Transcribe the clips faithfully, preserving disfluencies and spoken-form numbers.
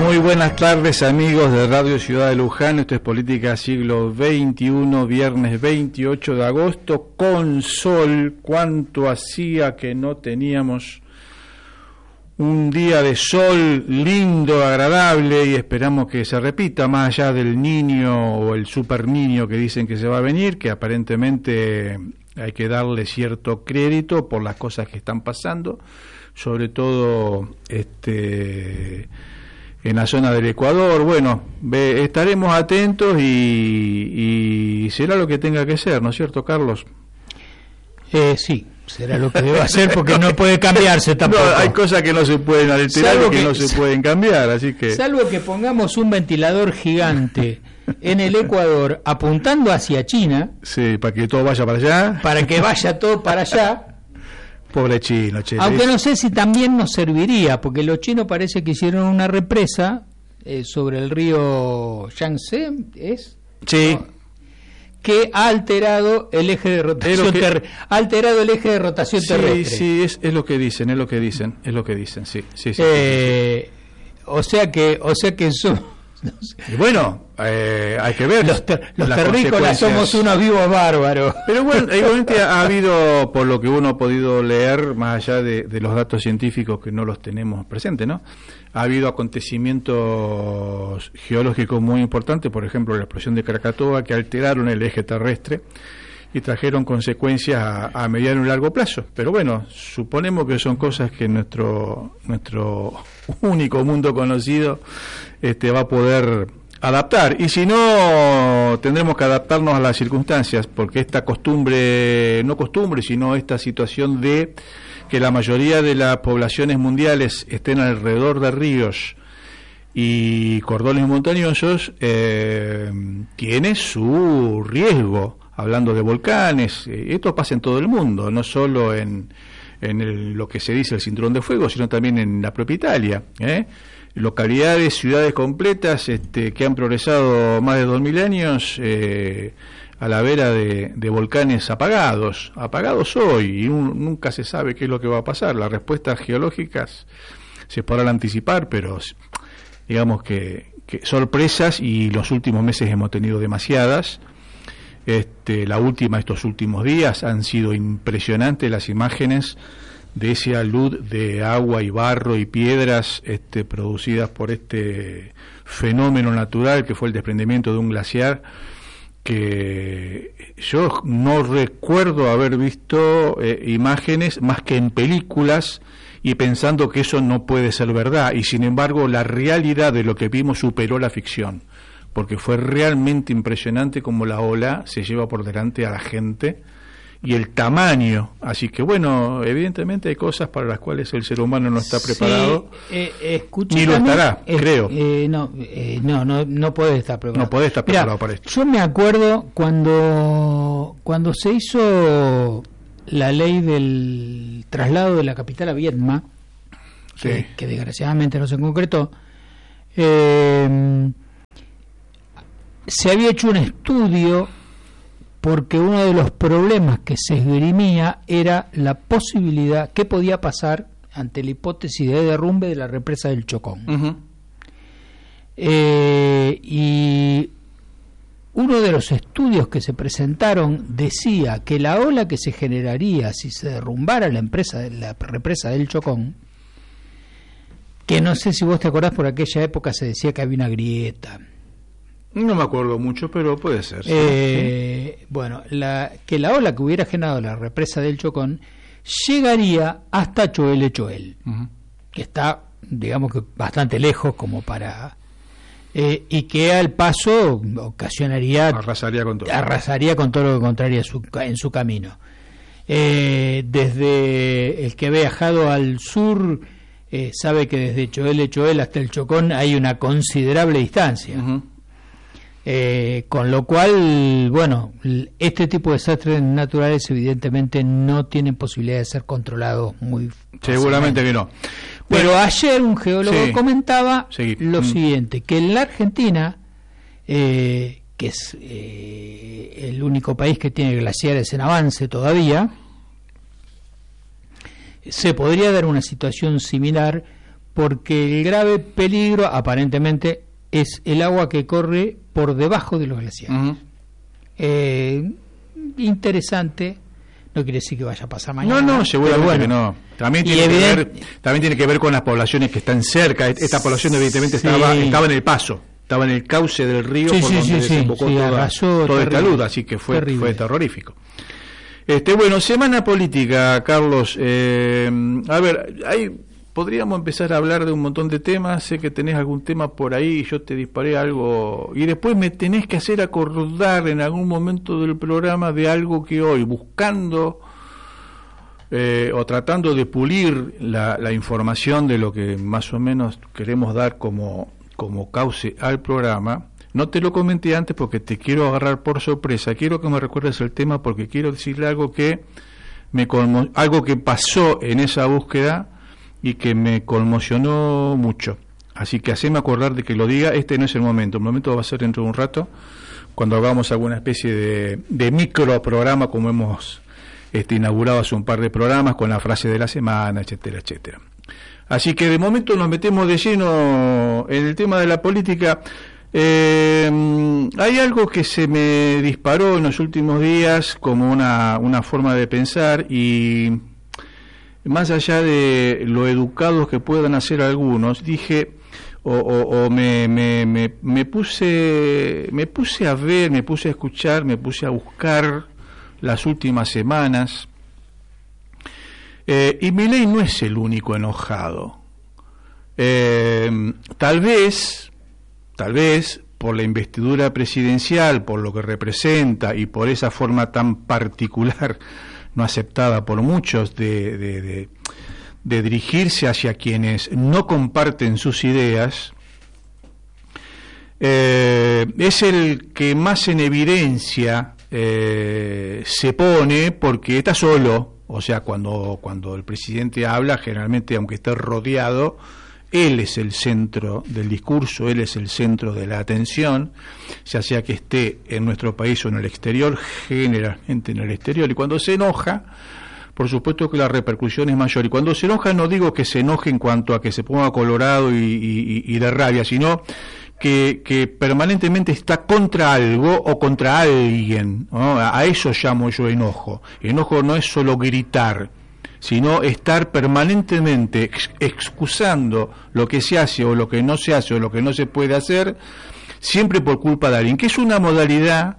Muy buenas tardes, amigos de Radio Ciudad de Luján. Esto es Política Siglo veintiuno, viernes veintiocho de agosto, con sol. Cuánto hacía que no teníamos un día de sol lindo, agradable, y esperamos que se repita, más allá del niño o el super niño que dicen que se va a venir, que aparentemente hay que darle cierto crédito por las cosas que están pasando, sobre todo este en la zona del Ecuador. Bueno, ve, estaremos atentos y, y será lo que tenga que ser, ¿no es cierto, Carlos? Eh, sí, será lo que deba hacer porque no puede cambiarse tampoco. No, hay cosas que no se pueden alterar y que, que no se pueden cambiar, así que... Salvo que pongamos un ventilador gigante en el Ecuador apuntando hacia China. Sí, para que todo vaya para allá. Para que vaya todo para allá. Pobre chino, che. Aunque no sé si también nos serviría, porque los chinos parece que hicieron una represa eh, sobre el río Yangtze, ¿es? Sí. ¿No? Que ha alterado el eje de rotación que... ter... ha alterado el eje de rotación sí, terrestre. Sí, sí, es, es lo que dicen, es lo que dicen, es lo que dicen, sí, sí, sí. Eh, sí, sí. O sea que, o sea que eso. No sé. Y bueno, eh, hay que ver los, ter, los terrícolas somos unos vivos bárbaros. Pero bueno, igualmente ha habido, por lo que uno ha podido leer, más allá de, de los datos científicos que no los tenemos presentes, ¿no? Ha habido acontecimientos geológicos muy importantes, por ejemplo la explosión de Krakatoa, que alteraron el eje terrestre y trajeron consecuencias a, a mediano y largo plazo. Pero bueno, suponemos que son cosas que nuestro nuestro único mundo conocido este va a poder adaptar, y si no, tendremos que adaptarnos a las circunstancias, porque esta costumbre, no costumbre, sino esta situación de que la mayoría de las poblaciones mundiales estén alrededor de ríos y cordones montañosos, eh, tiene su riesgo. Hablando de volcanes, eh, esto pasa en todo el mundo, no solo en, en el, lo que se dice el cinturón de fuego, sino también en la propia Italia, ¿eh? Localidades, ciudades completas este, que han progresado más de dos mil años eh, a la vera de, de volcanes apagados, apagados hoy, y un, nunca se sabe qué es lo que va a pasar. Las respuestas geológicas se podrán anticipar, pero digamos que, que sorpresas, y los últimos meses hemos tenido demasiadas. Este, la última, estos últimos días han sido impresionantes las imágenes de ese alud de agua y barro y piedras este, producidas por este fenómeno natural que fue el desprendimiento de un glaciar, que yo no recuerdo haber visto eh, imágenes más que en películas y pensando que eso no puede ser verdad, y sin embargo la realidad de lo que vimos superó la ficción, porque fue realmente impresionante cómo la ola se lleva por delante a la gente y el tamaño. Así que bueno, evidentemente hay cosas para las cuales el ser humano no está preparado, sí, eh, ni lo estará, eh, creo. Eh, no, eh, no, no, no puede estar preparado. No puede estar preparado. Mirá, para esto. Yo me acuerdo cuando cuando se hizo la ley del traslado de la capital a Viedma, sí. que, que desgraciadamente no se concretó. Eh, se había hecho un estudio porque uno de los problemas que se esgrimía era la posibilidad, qué podía pasar ante la hipótesis de derrumbe de la represa del Chocón. Uh-huh. Eh, y uno de los estudios que se presentaron decía que la ola que se generaría si se derrumbara la, empresa, la represa del Chocón, que no sé si vos te acordás, por aquella época se decía que había una grieta. No me acuerdo mucho, pero puede ser. ¿Sí? Eh, ¿Sí? Bueno, la, que la ola que hubiera generado la represa del Chocón llegaría hasta Choel Choel, uh-huh. que está, digamos que bastante lejos como para... Eh, y que al paso ocasionaría... Arrasaría con todo. Arrasaría con todo lo que encontraría su, en su camino. Eh, desde el que ha viajado al sur... Eh, sabe que desde Choel Choel hasta el Chocón hay una considerable distancia. Uh-huh. Eh, con lo cual, bueno, este tipo de desastres naturales evidentemente no tienen posibilidad de ser controlados muy fácilmente. Seguramente que no. Pero bueno, ayer un geólogo sí, comentaba sí. lo mm. siguiente, que en la Argentina, eh, que es eh, el único país que tiene glaciares en avance todavía, se podría dar una situación similar porque el grave peligro aparentemente es el agua que corre por debajo de los glaciares. Uh-huh. eh, interesante, no quiere decir que vaya a pasar mañana. No, no, seguramente bueno, que no. También tiene, que ver, también tiene que ver con las poblaciones que están cerca. Esta población evidentemente sí. estaba, estaba en el paso, estaba en el cauce del río sí, por sí, donde sí, desembocó sí, toda, toda esta luz, así que fue, fue terrorífico. Este, bueno, semana política, Carlos. Eh, a ver, hay... podríamos empezar a hablar de un montón de temas. Sé que tenés algún tema por ahí, yo te disparé algo y después me tenés que hacer acordar en algún momento del programa de algo que hoy, buscando eh, o tratando de pulir la, la información de lo que más o menos queremos dar como, como cauce al programa, no te lo comenté antes porque te quiero agarrar por sorpresa. Quiero que me recuerdes el tema porque quiero decirle algo que me conmo- algo que pasó en esa búsqueda y que me conmocionó mucho. Así que haceme acordar de que lo diga. Este no es el momento, el momento va a ser dentro de un rato, cuando hagamos alguna especie de, de micro programa, como hemos este, inaugurado hace un par de programas, con la frase de la semana, etcétera, etcétera. Así que de momento nos metemos de lleno en el tema de la política. Eh, hay algo que se me disparó en los últimos días como una, una forma de pensar, y más allá de lo educados que puedan hacer algunos, dije, o, o, o me, me, me, me puse me puse a ver, me puse a escuchar, me puse a buscar las últimas semanas, eh, y Milei no es el único enojado. Eh, tal vez, tal vez por la investidura presidencial, por lo que representa y por esa forma tan particular, no aceptada por muchos, de, de, de, de dirigirse hacia quienes no comparten sus ideas, eh, es el que más en evidencia eh, se pone, porque está solo. O sea, cuando, cuando el presidente habla, generalmente, aunque esté rodeado, él es el centro del discurso, él es el centro de la atención, ya sea que esté en nuestro país o en el exterior, generalmente en el exterior. Y cuando se enoja, por supuesto que la repercusión es mayor. Y cuando se enoja, no digo que se enoje en cuanto a que se ponga colorado y, y, y de rabia, sino que, que permanentemente está contra algo o contra alguien, ¿no? A eso llamo yo enojo. Enojo no es solo gritar, sino estar permanentemente ex- excusando lo que se hace o lo que no se hace o lo que no se puede hacer, siempre por culpa de alguien, que es una modalidad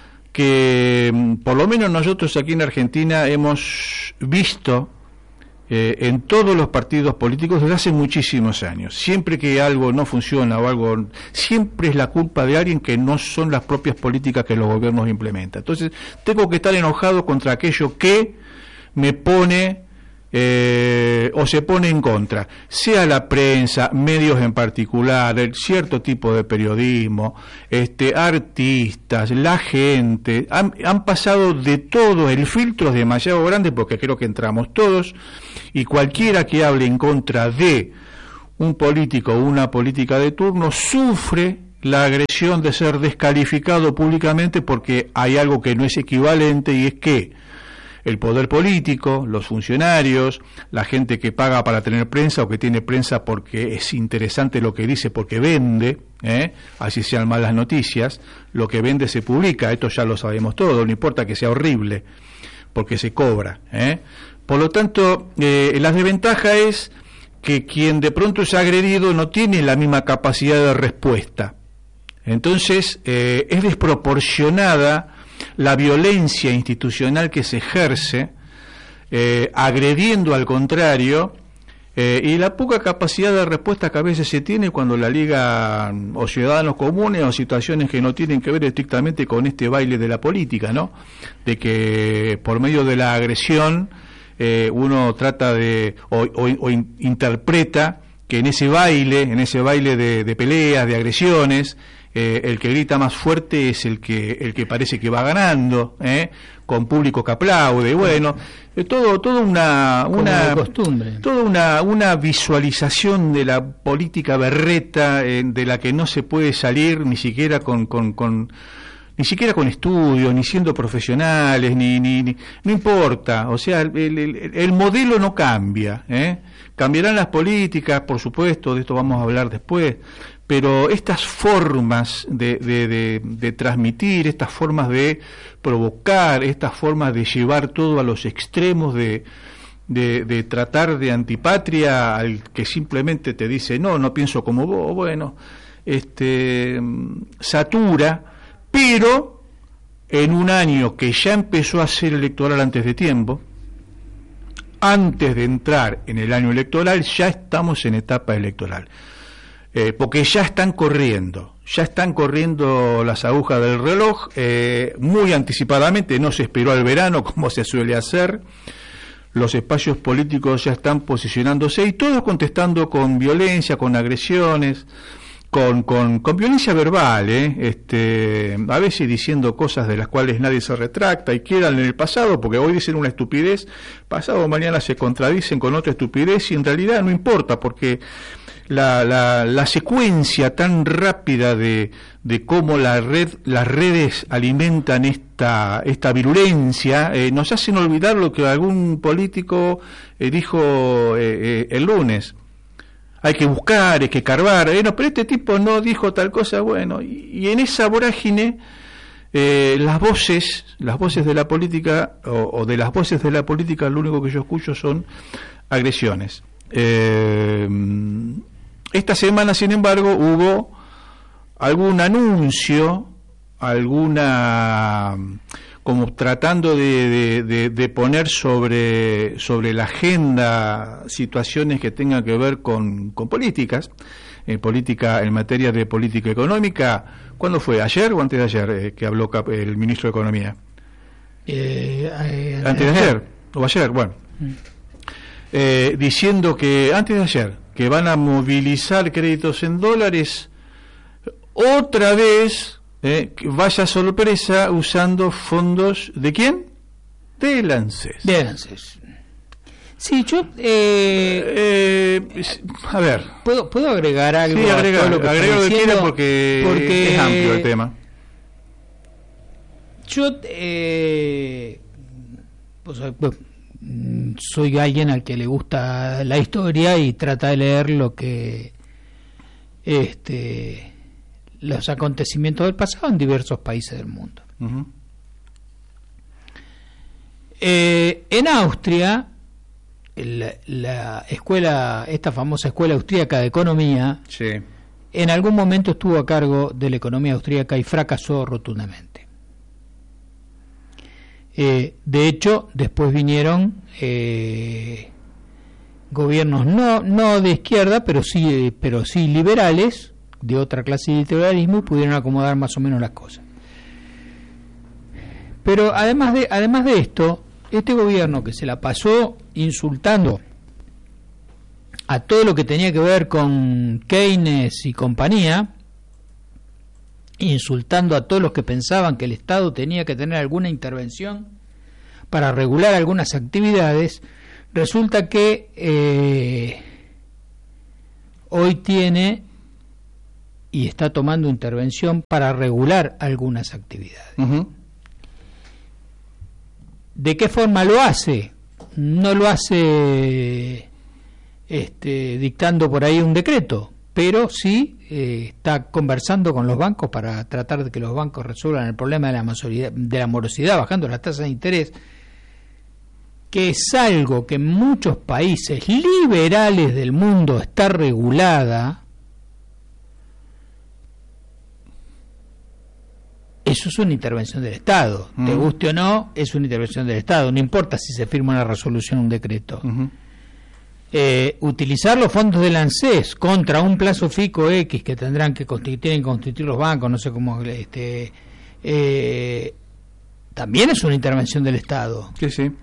que por lo menos nosotros aquí en Argentina hemos visto eh, en todos los partidos políticos desde hace muchísimos años. Siempre que algo no funciona o algo, siempre es la culpa de alguien, que no son las propias políticas que los gobiernos implementan. Entonces tengo que estar enojado contra aquello que me pone Eh, o se pone en contra, sea la prensa, medios en particular, el cierto tipo de periodismo, este, artistas, la gente, han, han pasado de todo. El filtro es demasiado grande porque creo que entramos todos, y cualquiera que hable en contra de un político o una política de turno sufre la agresión de ser descalificado públicamente, porque hay algo que no es equivalente, y es que el poder político, los funcionarios, la gente que paga para tener prensa o que tiene prensa porque es interesante lo que dice, porque vende, ¿eh? Así sean malas noticias, lo que vende se publica. Esto ya lo sabemos todo, no importa que sea horrible, porque se cobra, ¿eh? Por lo tanto, eh, la desventaja es que quien de pronto es agredido no tiene la misma capacidad de respuesta. Entonces, eh, es desproporcionada la violencia institucional que se ejerce, eh, agrediendo al contrario, eh, y la poca capacidad de respuesta que a veces se tiene cuando la liga o ciudadanos comunes o situaciones que no tienen que ver estrictamente con este baile de la política, ¿no? De que por medio de la agresión eh, uno trata de o, o, o in, interpreta que en ese baile, en ese baile de, de peleas, de agresiones, Eh, el que grita más fuerte es el que el que parece que va ganando, ¿eh? Con público que aplaude. Bueno, eh, todo todo una una costumbre, toda una una visualización de la política berreta, eh, de la que no se puede salir ni siquiera con con con ni siquiera con estudios, ni siendo profesionales, ni, ni, ni no importa, o sea, el, el, el modelo no cambia, ¿eh? Cambiarán las políticas, por supuesto, de esto vamos a hablar después, pero estas formas de, de, de, de transmitir, estas formas de provocar, estas formas de llevar todo a los extremos, de, de, de tratar de antipatria al que simplemente te dice, no, no pienso como vos, bueno, este satura, pero en un año que ya empezó a ser electoral antes de tiempo, antes de entrar en el año electoral, ya estamos en etapa electoral, eh, porque ya están corriendo, ya están corriendo las agujas del reloj, eh, muy anticipadamente, no se esperó al verano como se suele hacer, los espacios políticos ya están posicionándose y todos contestando con violencia, con agresiones, Con, con, con violencia verbal, ¿eh? este, a veces diciendo cosas de las cuales nadie se retracta y quedan en el pasado, porque hoy dicen una estupidez, pasado mañana se contradicen con otra estupidez y en realidad no importa, porque la, la, la secuencia tan rápida de, de cómo la red, las redes alimentan esta, esta virulencia, eh, nos hacen olvidar lo que algún político eh, dijo eh, eh, el lunes. Hay que buscar, hay que carbar, eh, no, pero este tipo no dijo tal cosa, bueno, y, y en esa vorágine eh, las voces, las voces de la política, o, o de las voces de la política, lo único que yo escucho son agresiones. Eh, esta semana, sin embargo, hubo algún anuncio, alguna, como tratando de, de, de, de poner sobre, sobre la agenda situaciones que tengan que ver con, con políticas, en política, en materia de política económica. ¿Cuándo fue? ¿Ayer o antes de ayer eh, que habló el ministro de Economía? Eh, eh, antes de ayer, o ayer, bueno. Mm. Eh, diciendo que, antes de ayer, que van a movilizar créditos en dólares otra vez. Eh, vaya sorpresa, usando fondos ¿de quién? Del ANSES. Del ANSES. Sí, yo eh, eh, a ver, puedo puedo agregar algo. Sí, agrega, a todo lo que agrega lo que quiera porque, porque es amplio el tema. Yo eh, pues, pues, soy alguien al que le gusta la historia y trata de leer lo que este los acontecimientos del pasado en diversos países del mundo. Uh-huh. Eh, en Austria, la, la escuela, esta famosa escuela austríaca de economía, sí, en algún momento estuvo a cargo de la economía austríaca y fracasó rotundamente. Eh, de hecho, después vinieron eh, gobiernos no no de izquierda, pero sí, pero sí liberales, de otra clase de liberalismo, y pudieron acomodar más o menos las cosas. Pero además de además de esto, este gobierno que se la pasó insultando a todo lo que tenía que ver con Keynes y compañía, insultando a todos los que pensaban que el Estado tenía que tener alguna intervención para regular algunas actividades, resulta que eh, hoy tiene y está tomando intervención para regular algunas actividades. Uh-huh. ¿De qué forma lo hace? No lo hace este, dictando por ahí un decreto, pero sí eh, está conversando con los bancos para tratar de que los bancos resuelvan el problema de la morosidad, de la morosidad bajando las tasas de interés, que es algo que en muchos países liberales del mundo está regulada. Eso es una intervención del Estado. Uh-huh. Te guste o no, es una intervención del Estado. No importa si se firma una resolución o un decreto. Uh-huh. Eh, utilizar los fondos del ANSES contra un plazo fijo X que tendrán que constituir, tienen que constituir los bancos, no sé cómo, este, eh, también es una intervención del Estado. Sí, sí.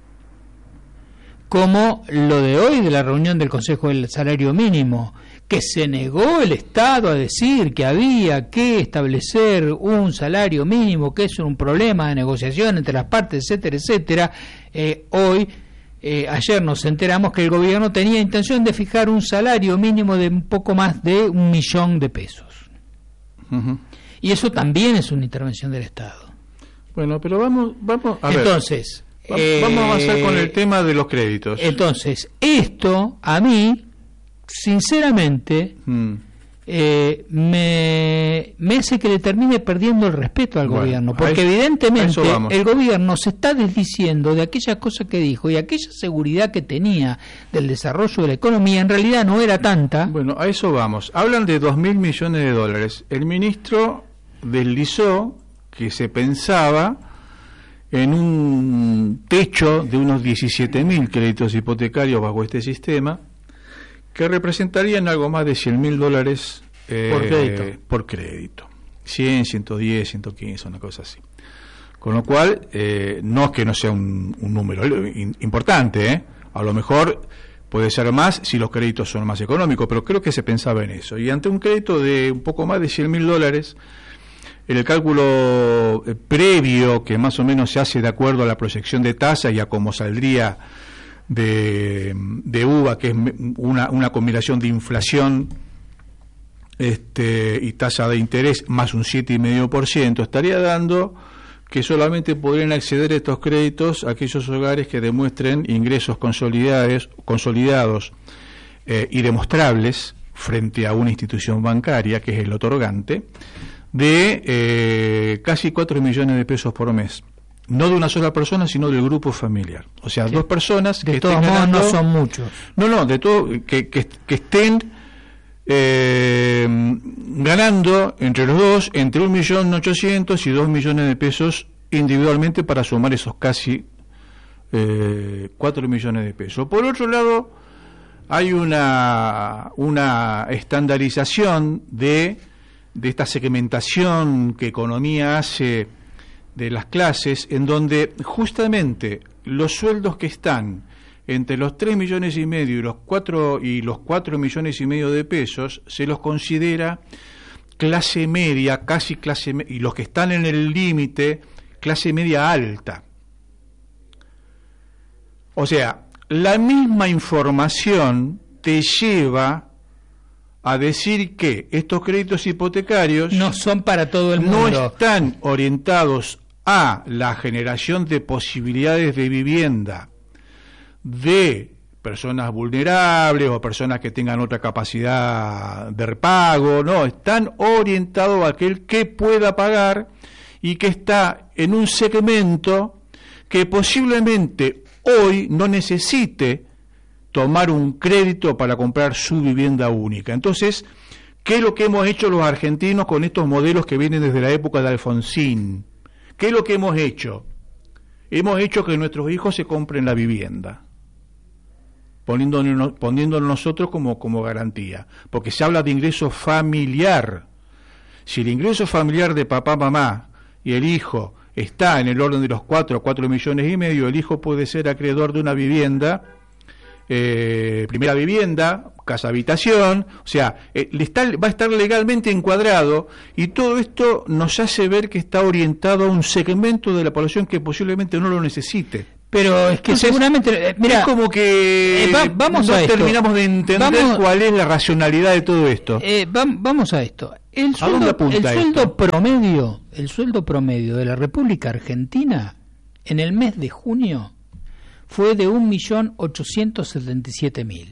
Como lo de hoy de la reunión del Consejo del Salario Mínimo, que se negó el Estado a decir que había que establecer un salario mínimo, que es un problema de negociación entre las partes, etcétera, etcétera. Eh, hoy, eh, ayer nos enteramos que el gobierno tenía intención de fijar un salario mínimo de un poco más de un millón de pesos. Uh-huh. Y eso también es una intervención del Estado. Bueno, pero vamos, vamos a entonces, ver. Eh, vamos a avanzar con el tema de los créditos. Entonces, esto a mí, sinceramente, hmm. eh, me, me hace que le termine perdiendo el respeto al bueno, gobierno, porque eso, evidentemente el gobierno se está desdiciendo de aquellas cosas que dijo y aquella seguridad que tenía del desarrollo de la economía, en realidad no era tanta. Bueno, a eso vamos. Hablan de dos mil millones de dólares. El ministro deslizó que se pensaba en un techo de unos diecisiete mil créditos hipotecarios bajo este sistema, que representarían algo más de cien mil dólares eh, por crédito. por crédito. cien, ciento diez, ciento quince, una cosa así. Con lo cual, eh, no es que no sea un, un número in, importante, ¿eh? A lo mejor puede ser más si los créditos son más económicos, pero creo que se pensaba en eso. Y ante un crédito de un poco más de cien mil dólares, en el cálculo eh, previo, que más o menos se hace de acuerdo a la proyección de tasa y a cómo saldría de, de U V A, que es una, una combinación de inflación este, y tasa de interés más un siete coma cinco por ciento, estaría dando que solamente podrían acceder a estos créditos aquellos hogares que demuestren ingresos consolidados, consolidados eh, y demostrables frente a una institución bancaria, que es el otorgante, de eh, casi cuatro millones de pesos por mes. No de una sola persona, sino del grupo familiar. O sea, sí. dos personas de que todos estén modos ganando, no son muchos. No, no, de todo, que, que, que estén eh, ganando entre los dos entre un millón ochocientos y dos millones de pesos individualmente para sumar esos casi eh, cuatro millones de pesos. Por otro lado, hay una, una estandarización de de esta segmentación que economía hace de las clases, en donde justamente los sueldos que están entre los tres millones y medio y los cuatro y los cuatro millones y medio de pesos se los considera clase media, casi clase me- y los que están en el límite clase media alta. O sea, la misma información te lleva a decir que estos créditos hipotecarios no son para todo el mundo, no están orientados a la generación de posibilidades de vivienda de personas vulnerables o personas que tengan otra capacidad de repago, no, están orientados a aquel que pueda pagar y que está en un segmento que posiblemente hoy no necesite tomar un crédito para comprar su vivienda única. Entonces, ¿qué es lo que hemos hecho los argentinos con estos modelos que vienen desde la época de Alfonsín? ¿Qué es lo que hemos hecho? Hemos hecho que nuestros hijos se compren la vivienda, poniéndonos, poniéndonos nosotros como, como garantía, porque se habla de ingreso familiar. Si el ingreso familiar de papá, mamá y el hijo está en el orden de los cuatro, cuatro millones y medio, el hijo puede ser acreedor de una vivienda, Eh, primera vivienda, casa habitación, o sea, eh, le está, va a estar legalmente encuadrado, y todo esto nos hace ver que está orientado a un segmento de la población que posiblemente no lo necesite. Pero es que Entonces, seguramente eh, mira, es como que eh, va, vamos no a esto. terminamos de entender vamos, cuál es la racionalidad de todo esto. Eh, va, vamos a esto. El ¿A dónde sueldo, apunta el sueldo esto? promedio, el sueldo promedio de la República Argentina en el mes de junio fue de un millón ochocientos setenta y siete mil.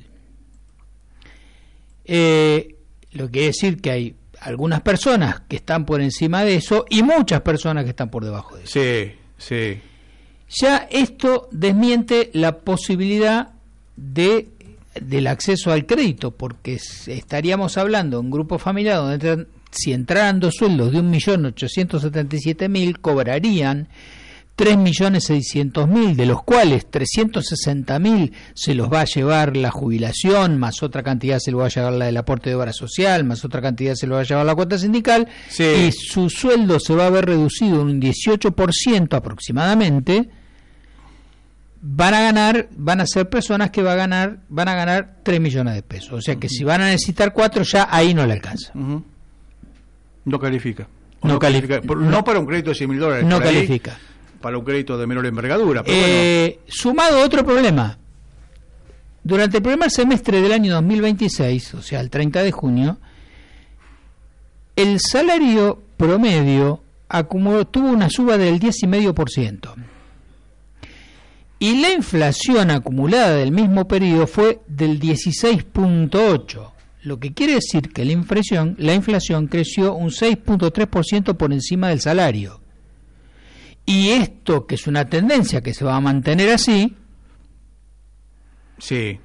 Eh, lo que quiere decir que hay algunas personas que están por encima de eso y muchas personas que están por debajo de eso. Sí, sí. Ya esto desmiente la posibilidad de del acceso al crédito, porque estaríamos hablando de un grupo familiar donde entran, si entraran dos sueldos de un millón ochocientos setenta y siete mil, cobrarían tres millones seiscientos mil, de los cuales trescientos sesenta mil se los va a llevar la jubilación, más otra cantidad se lo va a llevar la del aporte de obra social, más otra cantidad se lo va a llevar la cuota sindical, sí. Y su sueldo se va a ver reducido en un dieciocho por ciento aproximadamente. Van a ganar, van a ser personas que va a ganar, van a ganar tres millones de pesos. O sea que uh-huh. si van a necesitar cuatro, ya ahí no le alcanza. Uh-huh. No califica. No, no califica. Por, no, no para un crédito de cien mil dólares. No califica. Ahí, para un crédito de menor envergadura. Pero eh, bueno. Sumado a otro problema. Durante el primer semestre del año dos mil veintiséis, o sea, el treinta de junio, el salario promedio acumuló, tuvo una suba del diez coma cinco por ciento. Y la inflación acumulada del mismo periodo fue del dieciséis punto ocho por ciento. Lo que quiere decir que la inflación, la inflación creció un seis punto tres por ciento por encima del salario. Y esto, que es una tendencia que se va a mantener así, sí,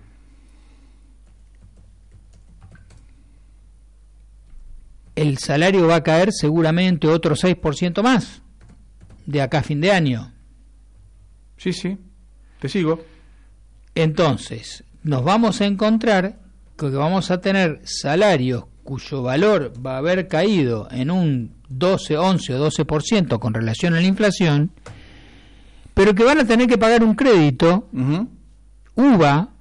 el salario va a caer seguramente otro seis por ciento más de acá a fin de año. Sí, sí, te sigo. Entonces, nos vamos a encontrar que vamos a tener salarios cuyo valor va a haber caído en un doce, once o doce por ciento con relación a la inflación, pero que van a tener que pagar un crédito, uh-huh. U V A,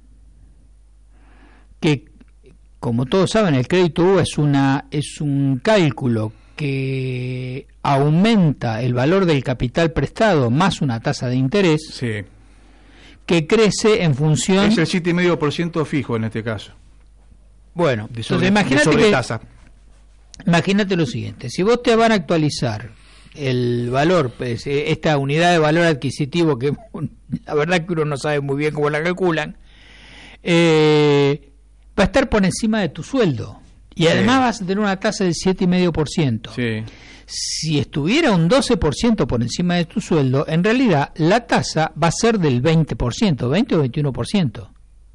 que, como todos saben, el crédito U V A es una es un cálculo que aumenta el valor del capital prestado más una tasa de interés, sí, que crece en función... Es el siete coma cinco por ciento fijo en este caso. Bueno, de sobre, entonces imagínate de que, tasa. Imagínate lo siguiente, si vos te van a actualizar el valor, pues, esta unidad de valor adquisitivo, que la verdad que uno no sabe muy bien cómo la calculan, eh, va a estar por encima de tu sueldo. Y sí. Además vas a tener una tasa del siete coma cinco por ciento. Sí. Si estuviera un doce por ciento por encima de tu sueldo, en realidad la tasa va a ser del veinte por ciento, veinte o veintiuno por ciento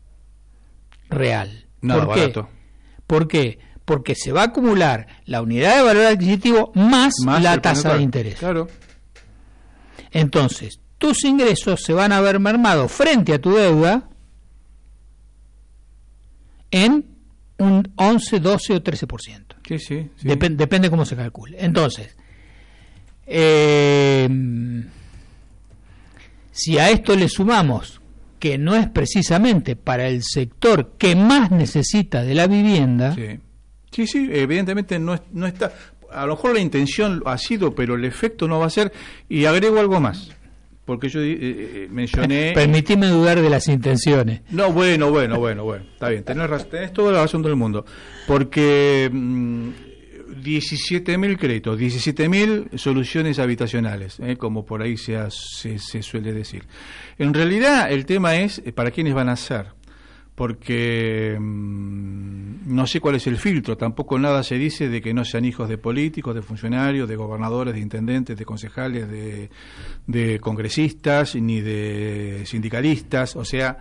real. Nada ¿Por qué? barato. ¿Por qué? Porque se va a acumular la unidad de valor adquisitivo más, más la tasa de interés. Claro. Entonces, tus ingresos se van a ver mermados frente a tu deuda en un once, doce o trece por ciento. Sí, sí, sí. Dep- depende cómo se calcule. Entonces, eh, si a esto le sumamos que no es precisamente para el sector que más necesita de la vivienda... Sí, sí, sí, evidentemente no, es, no está... A lo mejor la intención ha sido, pero el efecto no va a ser... Y agrego algo más, porque yo eh, mencioné... Permitime dudar de las intenciones. No, bueno, bueno, bueno, bueno, está bien, tenés, razón, tenés toda la razón del mundo, porque mmm, diecisiete mil créditos, diecisiete mil soluciones habitacionales, eh, como por ahí se, se, se suele decir. En realidad el tema es para quiénes van a ser, porque mmm, no sé cuál es el filtro, tampoco nada se dice de que no sean hijos de políticos, de funcionarios, de gobernadores, de intendentes, de concejales, de, de congresistas, ni de sindicalistas, o sea,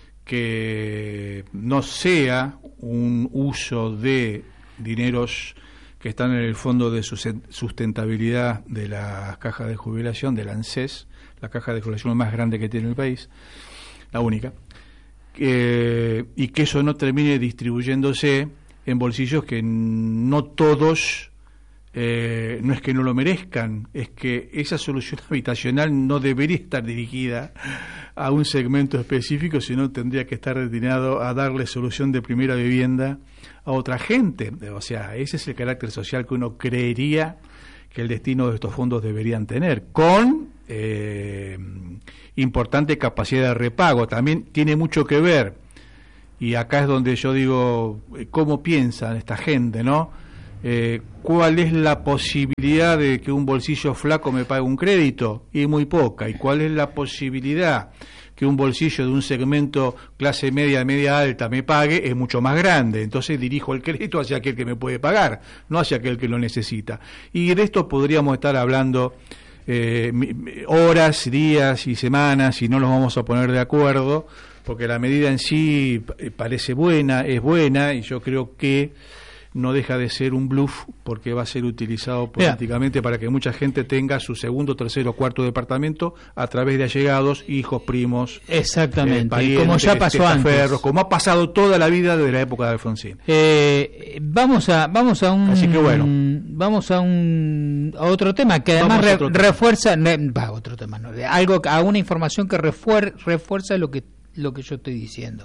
que no sea un uso de dineros que están en el fondo de sustentabilidad de las cajas de jubilación, del ANSES, la caja de jubilación más grande que tiene el país, la única, eh, y que eso no termine distribuyéndose en bolsillos que no todos, eh, no es que no lo merezcan, es que esa solución habitacional no debería estar dirigida a un segmento específico, sino tendría que estar destinado a darle solución de primera vivienda a otra gente. O sea, ese es el carácter social que uno creería que el destino de estos fondos deberían tener, con eh, importante capacidad de repago. También tiene mucho que ver, y acá es donde yo digo, ¿cómo piensan esta gente, no? Eh, ¿Cuál es la posibilidad de que un bolsillo flaco me pague un crédito? Y muy poca. ¿Y cuál es la posibilidad que un bolsillo de un segmento clase media, media alta me pague? Es mucho más grande. Entonces dirijo el crédito hacia aquel que me puede pagar, no hacia aquel que lo necesita. Y de esto podríamos estar hablando eh, horas, días y semanas, y no nos vamos a poner de acuerdo, porque la medida en sí parece buena, es buena, y yo creo que no deja de ser un bluff, porque va a ser utilizado políticamente Mira. para que mucha gente tenga su segundo, tercero, cuarto departamento a través de allegados, hijos, primos. Exactamente, eh, parientes, como ya pasó antes. Como ha pasado toda la vida desde la época de Alfonsín. Eh, vamos a vamos a un Así que bueno. vamos a un a otro tema que además re, tema. refuerza va otro tema, no, algo a una información que refuer, refuerza lo que lo que yo estoy diciendo.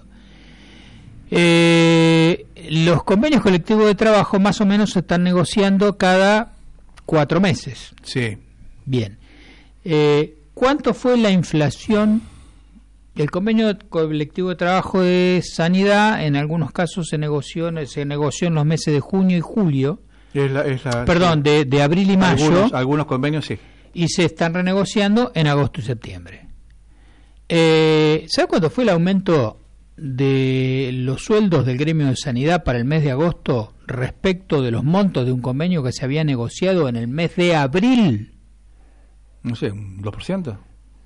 Eh, los convenios colectivos de trabajo más o menos se están negociando cada cuatro meses. Sí. Bien. Eh, ¿Cuánto fue la inflación? El convenio colectivo de trabajo de sanidad, en algunos casos se negoció, se negoció en los meses de junio y julio. Es la, es la, Perdón, sí. de, de abril y mayo. Algunos, algunos convenios sí. Y se están renegociando en agosto y septiembre. Eh, ¿Sabe cuánto fue el aumento de los sueldos del gremio de sanidad para el mes de agosto respecto de los montos de un convenio que se había negociado en el mes de abril? No sé, un dos por ciento.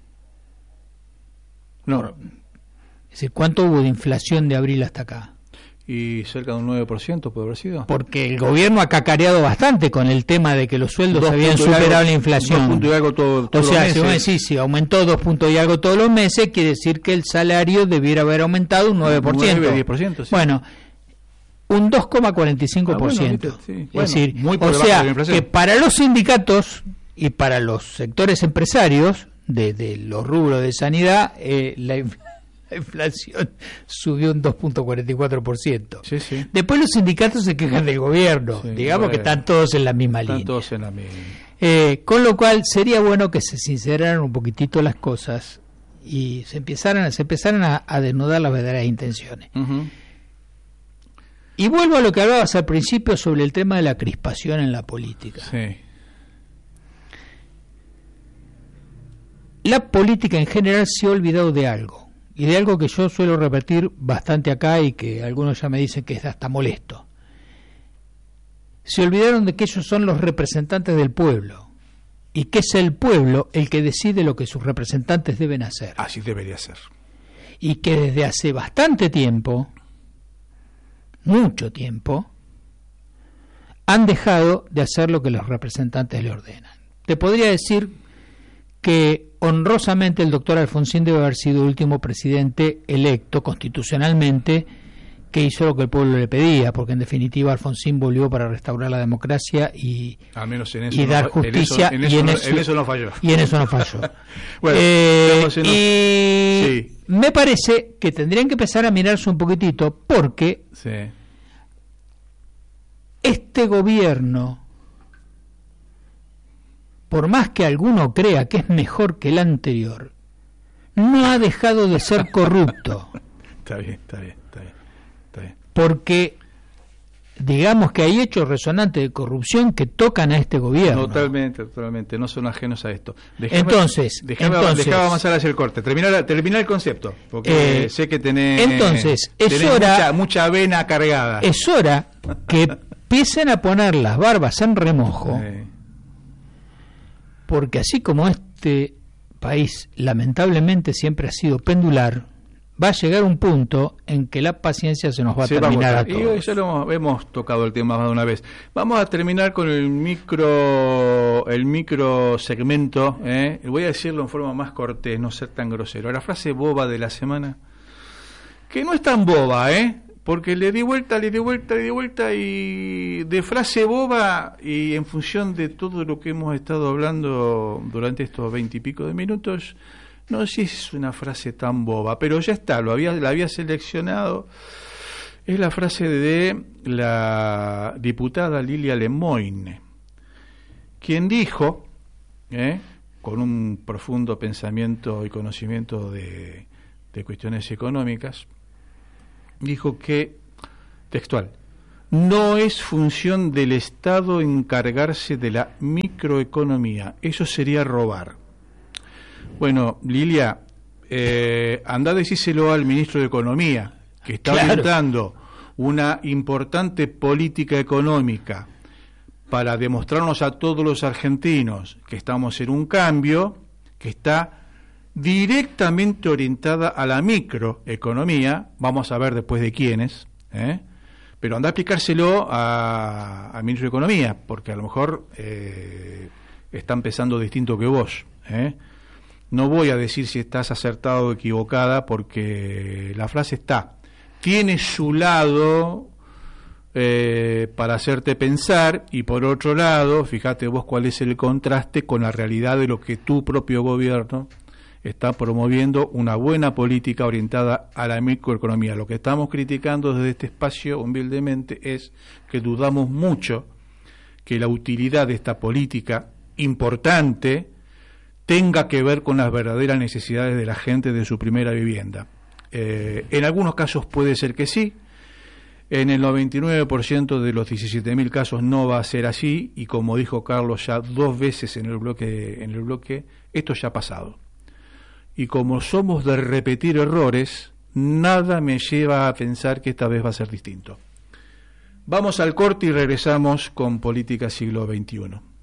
No. Es decir, ¿cuánto hubo de inflación de abril hasta acá? Y cerca de un nueve por ciento puede haber sido. Porque el gobierno ha cacareado bastante con el tema de que los sueldos habían superado algo, la inflación. Dos puntos y algo todo, o sea, si vos decís, si aumentó dos puntos y algo todos los meses, quiere decir que el salario debiera haber aumentado un nueve por ciento. nueve, diez por ciento, sí. Bueno, un dos coma cuarenta y cinco por ciento. Ah, bueno, sí. Es Bueno, decir, muy por o debajo sea, de la inflación. que para los sindicatos y para los sectores empresarios de, de los rubros de sanidad, eh, la inflación La inflación subió un dos punto cuarenta y cuatro por ciento. Sí, sí. Después los sindicatos se quejan del gobierno. Sí, digamos bueno, que están todos en la misma están línea. Todos en la misma. Eh, con lo cual sería bueno que se sinceraran un poquitito las cosas y se empezaran, se empezaran a, a desnudar las verdaderas intenciones. Uh-huh. Y vuelvo a lo que hablabas al principio sobre el tema de la crispación en la política. Sí. La política en general se ha olvidado de algo. Y de algo que yo suelo repetir bastante acá y que algunos ya me dicen que es hasta molesto. Se olvidaron de que ellos son los representantes del pueblo y que es el pueblo el que decide lo que sus representantes deben hacer. Así debería ser. Y que desde hace bastante tiempo, mucho tiempo, han dejado de hacer lo que los representantes le ordenan. Te podría decir que honrosamente el doctor Alfonsín debe haber sido el último presidente electo constitucionalmente que hizo lo que el pueblo le pedía, porque en definitiva Alfonsín volvió para restaurar la democracia y, al menos en eso y dar no, justicia en eso, en eso, y en no, eso, en eso no falló. Y en eso no falló. Bueno, eh, no, y sí. me parece que tendrían que empezar a mirarse un poquitito porque sí. este gobierno, por más que alguno crea que es mejor que el anterior, no ha dejado de ser corrupto. Está bien, está bien, está bien, está bien. Porque digamos que hay hechos resonantes de corrupción que tocan a este gobierno. Totalmente, totalmente, no son ajenos a esto. Dejame, entonces, dejame, entonces, dejame avanzar hacia el corte, terminar, terminar el concepto, porque eh, sé que tenés, entonces, es tenés hora, mucha, mucha vena cargada. Es hora que empiecen a poner las barbas en remojo. Sí. Porque así como este país lamentablemente siempre ha sido pendular, va a llegar un punto en que la paciencia se nos va a se terminar va a, a todos. Y ya lo hemos, hemos tocado el tema más de una vez. Vamos a terminar con el micro el micro segmento, ¿eh? Voy a decirlo en forma más cortés, no ser tan grosero. La frase boba de la semana, que no es tan boba, ¿eh? Porque le di vuelta, le di vuelta, le di vuelta y de frase boba y en función de todo lo que hemos estado hablando durante estos veinte y pico de minutos, no sé si es una frase tan boba, pero ya está, lo había, la había seleccionado. Es la frase de la diputada Lilia Lemoyne, quien dijo, ¿eh? con un profundo pensamiento y conocimiento de, de cuestiones económicas, dijo que, textual, no es función del Estado encargarse de la microeconomía, eso sería robar. Bueno, Lilia, eh, andá a decírselo al ministro de Economía, que está claro. orientando una importante política económica para demostrarnos a todos los argentinos que estamos en un cambio, que está directamente orientada a la microeconomía, vamos a ver después de quiénes, ¿eh? pero anda a aplicárselo a, al ministro de Economía, porque a lo mejor eh, está empezando distinto que vos. ¿eh? No voy a decir si estás acertado o equivocada, porque la frase está, tiene su lado eh, para hacerte pensar, y por otro lado, fíjate vos cuál es el contraste con la realidad de lo que tu propio gobierno está promoviendo, una buena política orientada a la microeconomía. Lo que estamos criticando desde este espacio, humildemente, es que dudamos mucho que la utilidad de esta política importante tenga que ver con las verdaderas necesidades de la gente de su primera vivienda. Eh, en algunos casos puede ser que sí, En el noventa y nueve por ciento de los diecisiete mil casos no va a ser así, y como dijo Carlos ya dos veces en el bloque, en el bloque, esto ya ha pasado. Y como somos de repetir errores, nada me lleva a pensar que esta vez va a ser distinto. Vamos al corte y regresamos con Política Siglo veintiuno.